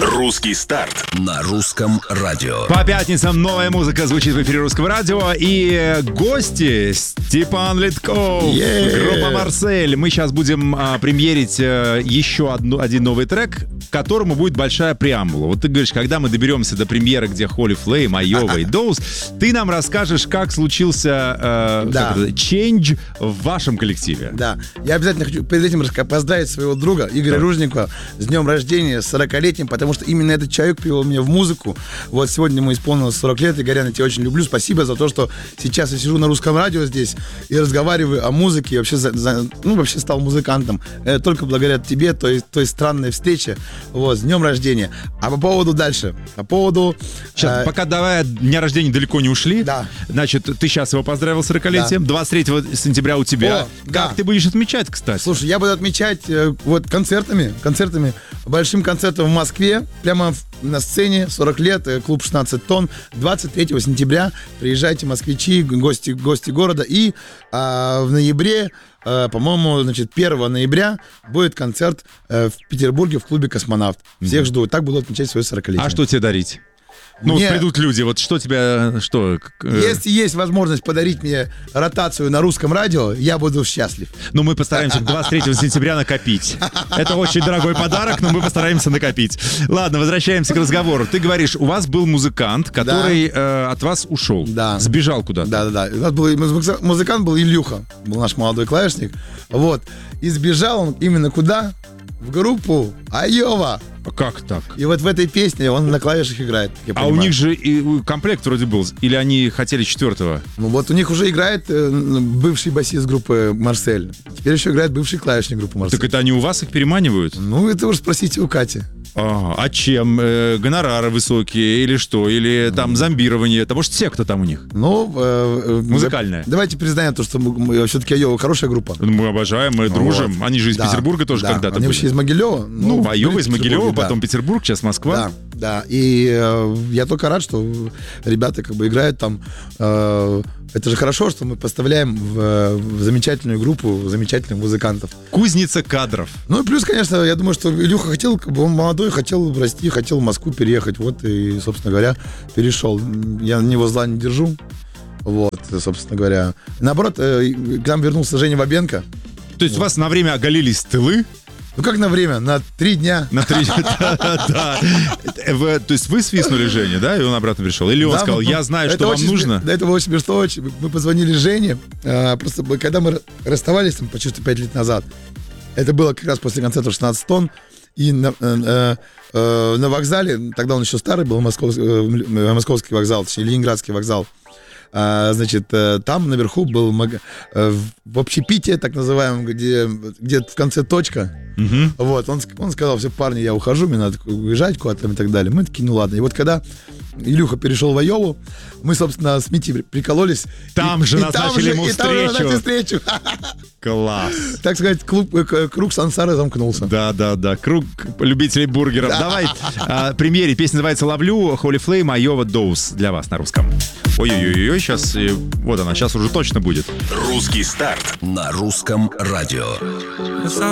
Русский старт на русском радио. По пятницам новая музыка звучит в эфире Русского радио. И гости Степан Литков, группа «Марсель». Мы сейчас будем премьерить еще один новый трек, к которому будет большая преамбула. Вот ты говоришь, когда мы доберемся до премьеры, где Holy Flame, Айова и Доус, ты нам расскажешь, как случился change в вашем коллективе. Да, я обязательно хочу перед этим поздравить своего друга Игоря Ружникова с днем рождения, с 40-летним, потому что именно этот человек привел меня в музыку. Вот сегодня ему исполнилось 40 лет. Игорян, я тебя очень люблю. Спасибо за то, что сейчас я сижу на русском радио здесь и разговариваю о музыке, и вообще, вообще стал музыкантом. Только благодаря тебе, той странной встрече. Вот, с днем рождения. А по поводу дальше. По поводу... Сейчас, пока давай от дня рождения далеко не ушли. Да. Значит, ты сейчас его поздравил с 40-летием. Да. 23 сентября у тебя. Как ты будешь отмечать, кстати? Слушай, я буду отмечать вот концертами, большим концертом в Москве, прямо на сцене, 40 лет, клуб 16 тонн, 23 сентября. Приезжайте, москвичи, гости города. И в ноябре, по-моему, 1 ноября будет концерт в Петербурге в клубе «Космонавт». Всех жду. Так буду отмечать свое 40-летие. А что тебе дарить? Ну, вот придут люди, вот что тебя... Если есть возможность подарить мне ротацию на русском радио, я буду счастлив. Ну, мы постараемся к 23 сентября накопить. Это очень дорогой подарок, но мы постараемся накопить. Ладно, возвращаемся к разговору. Ты говоришь, у вас был музыкант, который от вас ушел. Да. Сбежал куда-то. Да. У нас был музыкант, был Ильюха, был наш молодой клавишник. Вот. И сбежал он именно куда? В группу Айова. Как так? И вот в этой песне он на клавишах играет. А у них же и комплект вроде был. Или они хотели 4-го? Ну вот у них уже играет бывший басист группы «Марсель». Теперь еще играет бывший клавишник группы «Марсель». Так это они у вас их переманивают? Ну, это уж спросите у Кати. А чем? Гонорары высокие или что? Или там зомбирование? Это может секта там у них? Ну, музыкальная. Давайте признаем то, что мы все-таки Айова хорошая группа. Мы обожаем, мы дружим. Вот. Они же из Петербурга тоже когда-то они были. вообще из Могилева. Ну, Айова из Могилева, потом Петербург, сейчас Москва. Да. И я только рад, что ребята играют там. Это же хорошо, что мы поставляем в замечательную группу замечательных музыкантов. Кузница кадров. Ну и плюс, конечно, я думаю, что Илюха хотел, он молодой, хотел расти, хотел в Москву переехать. Вот и, собственно говоря, перешел. Я на него зла не держу. Вот, собственно говоря. Наоборот, к нам вернулся Женя Бабенко. То есть у вас на время оголились тылы? Ну как на время? На 3 дня. На 3 дня, да. То есть вы свистнули Жене, да, и он обратно пришел? Или он сказал, я знаю, что вам нужно? Да, это было очень смешно. Мы позвонили Жене, просто когда мы расставались там почти 5 лет назад, это было как раз после концерта 16 тонн, и на вокзале, тогда он еще старый был, московский вокзал, точнее, Ленинградский вокзал, значит, там наверху был в общепите, так называемом, где в конце точка. Вот, он сказал, все, парни, я ухожу, мне надо уезжать куда-то и так далее. Мы такие, ну ладно. И вот когда Илюха перешел в Айову, мы, собственно, с Мити прикололись. Там же назначили ему встречу. Класс. Так сказать, круг сансары замкнулся. Да. Круг любителей бургеров. Давай, премьере. Песня называется «Ловлю», Holy Flame, Айова, Доус для вас на русском. Ой-ой-ой, сейчас, вот она, сейчас уже точно будет. Русский старт на русском радио.